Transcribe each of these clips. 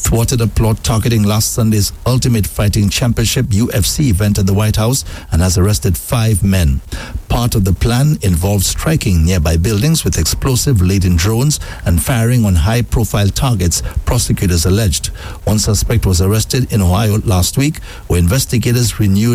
thwarted a plot targeting last Sunday's Ultimate Fighting Championship UFC event at the White House and has arrested 5 men. Part of the plan involved striking nearby buildings with explosive-laden drones and firing on high-profile targets, prosecutors alleged. One suspect was arrested in Ohio last week, where investigators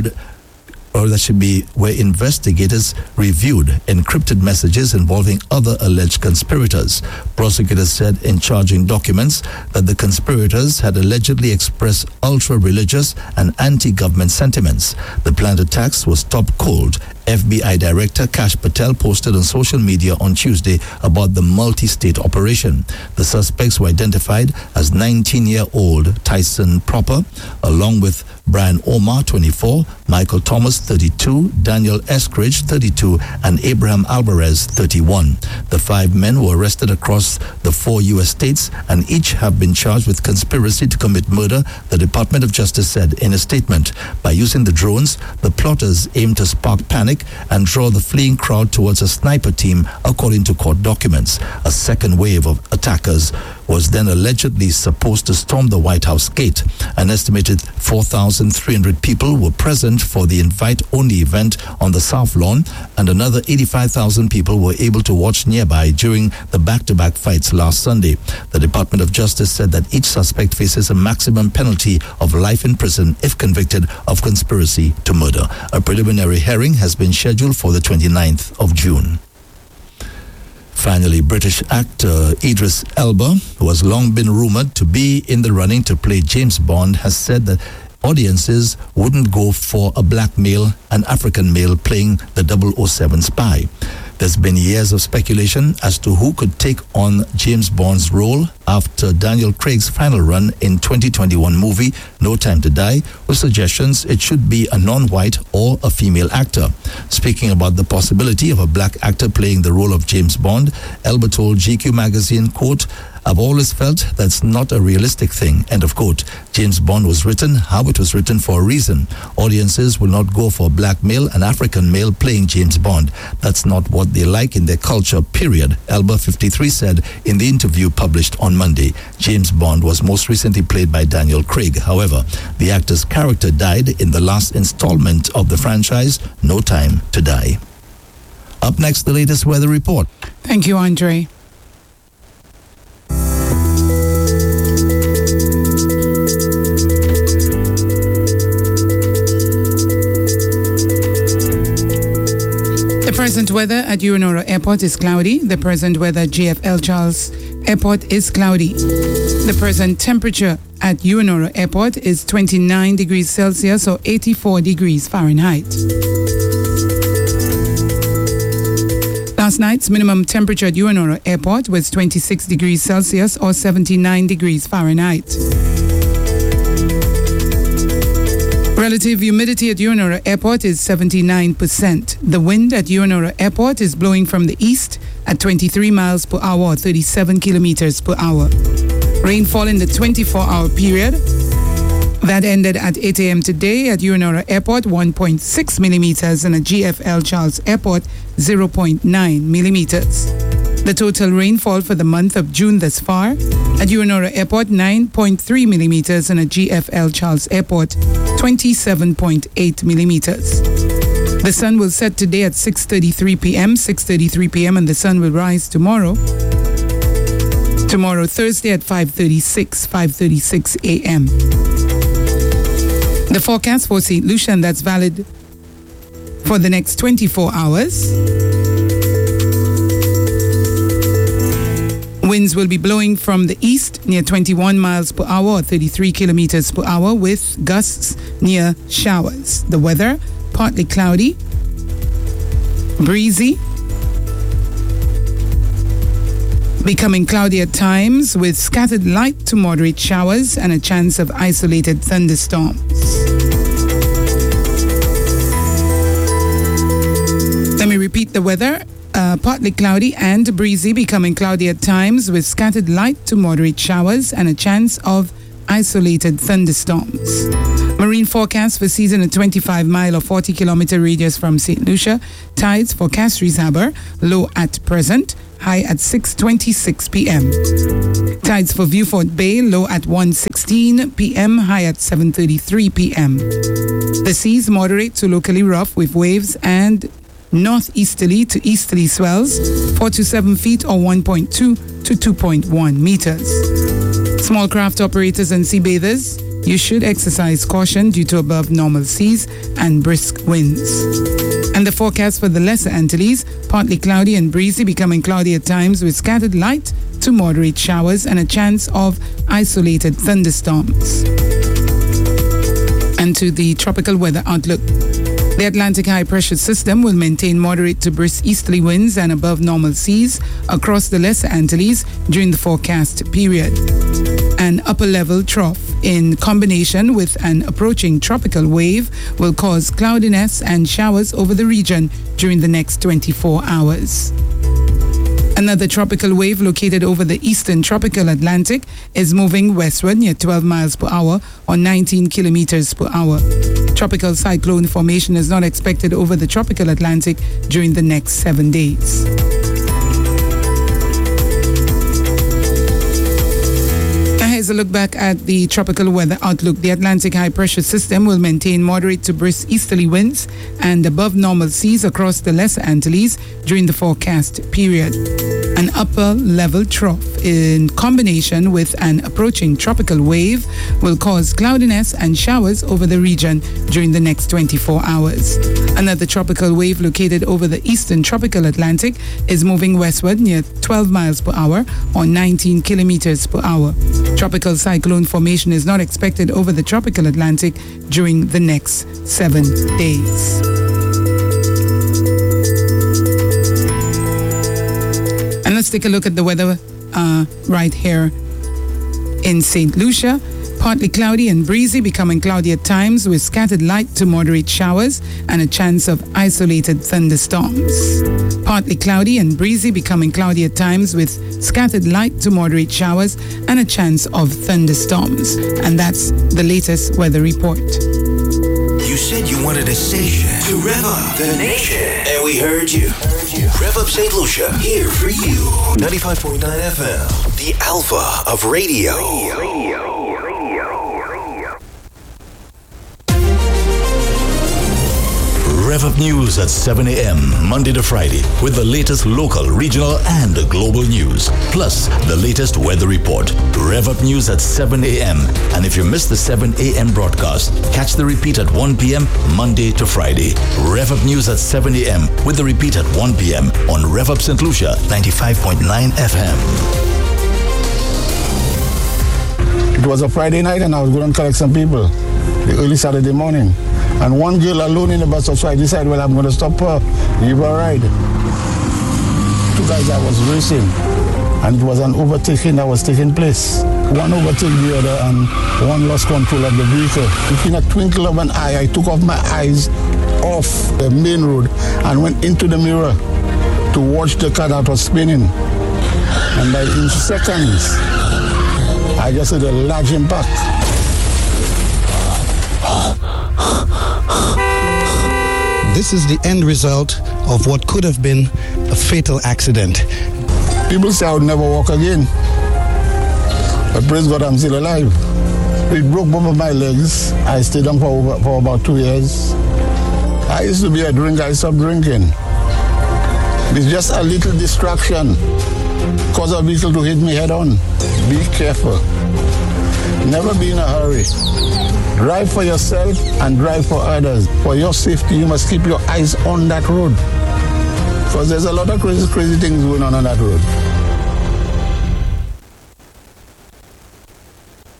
reviewed encrypted messages involving other alleged conspirators. Prosecutors said in charging documents that the conspirators had allegedly expressed ultra-religious and anti-government sentiments. The planned attacks was stopped cold. FBI Director Kash Patel posted on social media on Tuesday about the multi-state operation. The suspects were identified as 19-year-old Tyson Proper, along with Brian Omar, 24, Michael Thomas, 32, Daniel Eskridge, 32, and Abraham Alvarez, 31. The 5 men were arrested across the 4 U.S. states and each have been charged with conspiracy to commit murder, the Department of Justice said in a statement. By using the drones, the plotters aimed to spark panic and draw the fleeing crowd towards a sniper team, according to court documents. A second wave of attackers was then allegedly supposed to storm the White House gate. An estimated 4,300 people were present for the invite-only event on the South Lawn, and another 85,000 people were able to watch nearby during the back-to-back fights last Sunday. The Department of Justice said that each suspect faces a maximum penalty of life in prison if convicted of conspiracy to murder. A preliminary hearing has been scheduled for the 29th of June. Finally, British actor Idris Elba, who has long been rumored to be in the running to play James Bond, has said that audiences wouldn't go for a black male, an African male playing the 007 spy. There's been years of speculation as to who could take on James Bond's role after Daniel Craig's final run in 2021 movie No Time to Die, with suggestions it should be a non-white or a female actor. Speaking about the possibility of a black actor playing the role of James Bond, Elba told GQ magazine, quote, "I've always felt that's not a realistic thing," end of quote. James Bond was written how it was written for a reason. Audiences will not go for a black male and African male playing James Bond. That's not what they like in their culture, period, Elba, 53, said in the interview published on Monday. James Bond was most recently played by Daniel Craig. However, the actor's character died in the last installment of the franchise, No Time to Die. Up next, the latest weather report. Thank you, Andre. The present weather at Urenora Airport is cloudy. The present weather at GFL Charles Airport is cloudy. The present temperature at Urenora Airport is 29 degrees Celsius or 84 degrees Fahrenheit. Last night's minimum temperature at Urenora Airport was 26 degrees Celsius or 79 degrees Fahrenheit. Relative humidity at Urenora Airport is 79%. The wind at Urenora Airport is blowing from the east at 23 miles per hour or 37 kilometers per hour. Rainfall in the 24-hour period that ended at 8 a.m. today at Urenora Airport, 1.6 millimeters, and at GFL Charles Airport, 0.9 millimeters. The total rainfall for the month of June thus far at Urenora Airport, 9.3 millimeters, and at GFL Charles Airport, 27.8 millimeters. The sun will set today at 6:33 p.m., and the sun will rise tomorrow, Thursday, at 5:36 a.m. The forecast for St. Lucia, and that's valid for the next 24 hours. Winds will be blowing from the east near 21 miles per hour or 33 kilometers per hour with gusts near showers. The weather, partly cloudy, breezy, becoming cloudy at times with scattered light to moderate showers and a chance of isolated thunderstorms. Let me repeat the weather. Partly cloudy and breezy, becoming cloudy at times with scattered light to moderate showers and a chance of isolated thunderstorms. Marine forecast for season a 25-mile or 40-kilometer radius from St. Lucia. Tides for Castries Harbour, low at present. high at 6:26 p.m. Tides for Viewfort Bay, low at 1:16 p.m., high at 7:33 p.m. The seas moderate to locally rough with waves and northeasterly to easterly swells 4 to 7 feet or 1.2 to 2.1 meters. Small craft operators and sea bathers, you should exercise caution due to above normal seas and brisk winds. And the forecast for the Lesser Antilles, partly cloudy and breezy, becoming cloudy at times with scattered light to moderate showers and a chance of isolated thunderstorms. And to the tropical weather outlook. The Atlantic high pressure system will maintain moderate to brisk easterly winds and above normal seas across the Lesser Antilles during the forecast period. An upper level trough in combination with an approaching tropical wave will cause cloudiness and showers over the region during the next 24 hours. Another tropical wave located over the eastern tropical Atlantic is moving westward near 12 miles per hour or 19 kilometers per hour. Tropical cyclone formation is not expected over the tropical Atlantic during the next 7 days. Here's a look back at the tropical weather outlook. The Atlantic high pressure system will maintain moderate to brisk easterly winds and above normal seas across the Lesser Antilles during the forecast period. An upper level trough in combination with an approaching tropical wave will cause cloudiness and showers over the region during the next 24 hours. Another tropical wave located over the eastern tropical Atlantic is moving westward near 12 miles per hour or 19 kilometers per hour. Tropical cyclone formation is not expected over the tropical Atlantic during the next 7 days. And let's take a look at the weather right here in St. Lucia. Partly cloudy and breezy, becoming cloudy at times with scattered light to moderate showers and a chance of isolated thunderstorms. Partly cloudy and breezy, becoming cloudy at times with scattered light to moderate showers and a chance of thunderstorms. And that's the latest weather report. You said you wanted a station to rev up the nation, and we heard you. Rev Up St. Lucia, here for you. 95.9 FM, the alpha of radio. Rev Up News at 7 a.m. Monday to Friday with the latest local, regional, and global news. Plus, the latest weather report. Rev Up News at 7 a.m. And if you missed the 7 a.m. broadcast, catch the repeat at 1 p.m. Monday to Friday. Rev Up News at 7 a.m. with the repeat at 1 p.m. on Rev Up St. Lucia 95.9 FM. It was a Friday night and I was going to collect some people the early Saturday morning. And one girl alone in the bus, so I decided, well, I'm going to stop her, give her a ride. Two guys I was racing, and it was an overtaking that was taking place. One overtook the other, and one lost control of the vehicle. Within a twinkle of an eye, I took off my eyes off the main road and went into the mirror to watch the car that was spinning. And in seconds, I just had a large impact. This is the end result of what could have been a fatal accident. People say I would never walk again. But praise God, I'm still alive. It broke both of my legs. I stayed on for about 2 years. I used to be a drinker. I stopped drinking. It's just a little distraction. Cause a vehicle to hit me head on. Be careful. Never be in a hurry. Drive for yourself and drive for others. For your safety, you must keep your eyes on that road. Because there's a lot of crazy things going on that road.